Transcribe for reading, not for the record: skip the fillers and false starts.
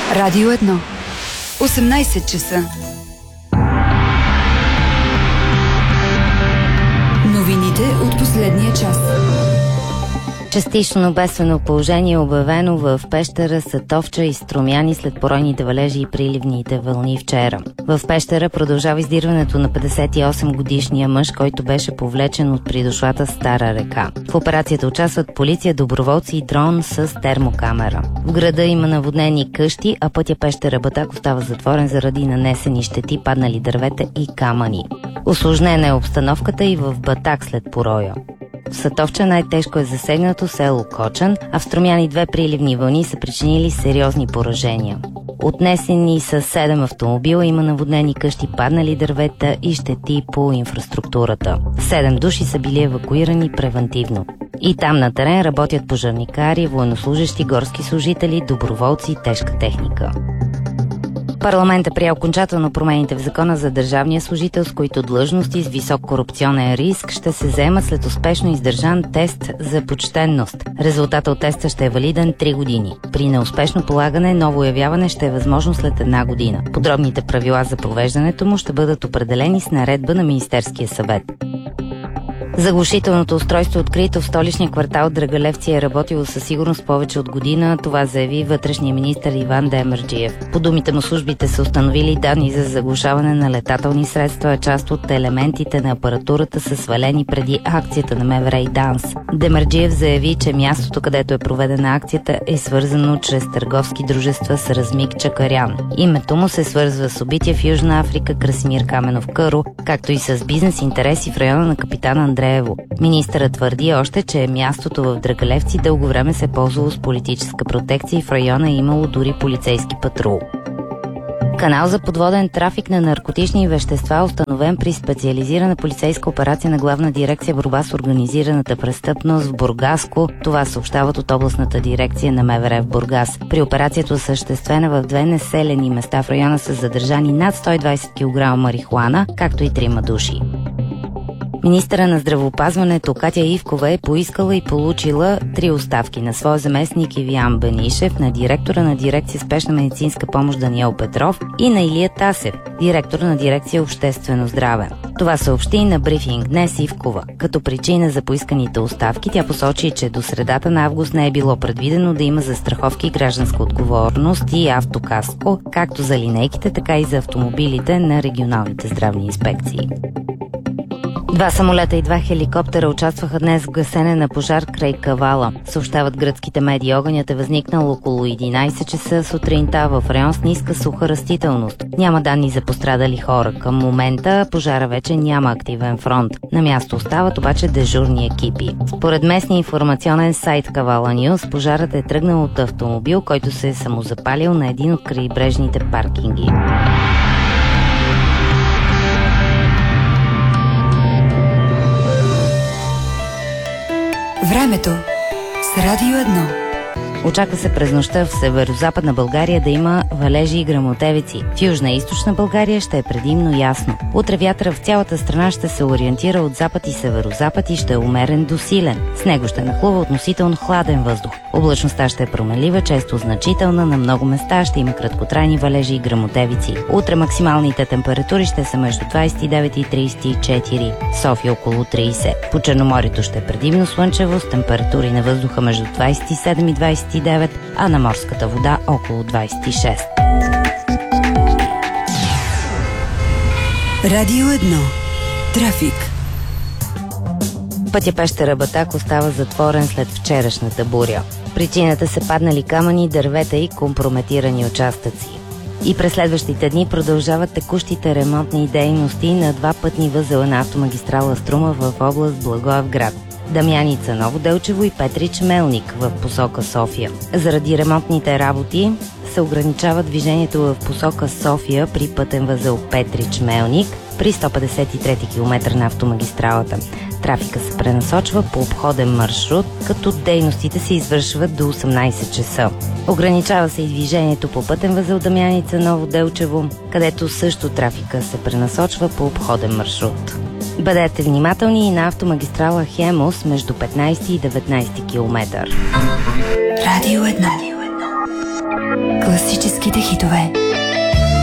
Радио 1. 18 часа. Новините от последния час. Частично бедствено положение е обявено в Пещера, Сатовча и Струмяни след поройните валежи и приливните вълни вчера. В Пещера продължава издирването на 58-годишния мъж, който беше повлечен от придошлата Стара река. В операцията участват полиция, доброволци и дрон с термокамера. В града има наводнени къщи, а пътя Пещера-Батак остава затворен заради нанесени щети, паднали дървета и камъни. Усложнена е обстановката и в Батак след пороя. В Сатовча най-тежко е засегнато село Кочан, а в Струмяни 2 приливни вълни са причинили сериозни поражения. Отнесени са 7 автомобила, има наводнени къщи, паднали дървета и щети по инфраструктурата. 7 души са били евакуирани превантивно. И там на терен работят пожарникари, военнослужещи, горски служители, доброволци и тежка техника. Парламентът прие окончателно промените в закона за държавния служител, с които длъжности с висок корупционен риск ще се заемат след успешно издържан тест за почтенност. Резултатът от теста ще е валиден 3 години. При неуспешно полагане, ново явяване ще е възможно след 1 година. Подробните правила за провеждането му ще бъдат определени с наредба на Министерския съвет. Заглушителното устройство, открито в столичния квартал Драгалевци, е работило със сигурност повече от година, това заяви вътрешния министър Иван Демерджиев. По думите му, службите са установили данни за заглушаване на летателни средства, а част от елементите на апаратурата са свалени преди акцията на МВР и ДАНС. Демерджиев заяви, че мястото, където е проведена акцията, е свързано чрез търговски дружества с Размик Чакарян. Името му се свързва с събития в Южна Африка, Красимир Каменов Къро, както и с бизнес интереси в района на Капитан Андреево. Министърът твърди още, че мястото в Драгалевци дълго време се е ползвало с политическа протекция и в района е имало дори полицейски патрул. Канал за подводен трафик на наркотични вещества, установен при специализирана полицейска операция на Главна дирекция борба с организираната престъпност в Бургаско. Това съобщават от областната дирекция на МВР в Бургас. При операцията, осъществена в 2 населени места в района, са задържани над 120 кг марихуана, както и 3 души. Министъра на здравеопазването Катя Ивкова е поискала и получила 3 оставки: на своя заместник Ивиян Бенишев, на директора на дирекция спешна медицинска помощ Даниел Петров и на Илия Тасев, директор на дирекция обществено здраве. Това съобщи и на брифинг днес Ивкова. Като причина за поисканите оставки тя посочи, че до средата на август не е било предвидено да има застраховки, гражданска отговорност и автокаско, както за линейките, така и за автомобилите на регионалните здравни инспекции. 2 самолета и 2 хеликоптера участваха днес в гасене на пожар край Кавала. Съобщават гръцките медии. Огънят е възникнал около 11 часа сутринта в район с ниска суха растителност. Няма данни за пострадали хора. Към момента пожара вече няма активен фронт. На място остават обаче дежурни екипи. Според местния информационен сайт Кавала Нюз, пожарът е тръгнал от автомобил, който се е самозапалил на един от крайбрежните паркинги. Времето с Радио 1. Очаква се през нощта в северо-западна България да има валежи и гръмотевици. В южна и източна България ще е предимно ясно. Утре вятъра в цялата страна ще се ориентира от запад и северо-запад и ще е умерен до силен. С него ще нахлува относително хладен въздух. Облачността ще е променлива, често значителна, на много места ще има краткотрайни валежи и гръмотевици. Утре максималните температури ще са между 29 и 34, София около 30. По Черноморието ще е предимно слънчево с температури на въздуха между 27 и 29, а на морската вода около 26. Радио 1. Трафик. Пътя Пещера-Батак остава затворен след вчерашната буря. Причината са паднали камъни, дървета и компрометирани участъци. И през следващите дни продължават текущите ремонтни дейности на 2 пътни възела на автомагистрала Струма в област Благоевград. Дамяница, Ново Делчево и Петрич Мелник в посока София. Заради ремонтните работи се ограничава движението в посока София при пътен възел Петрич Мелник при 153 км на автомагистралата. Трафика се пренасочва по обходен маршрут, като дейностите се извършват до 18 часа. Ограничава се и движението по пътен възел Дамяница, Ново Делчево, където също трафика се пренасочва по обходен маршрут. Бъдете внимателни и на автомагистрала Хемус между 15 и 19 км. Радио 1. Класически класическите хитове.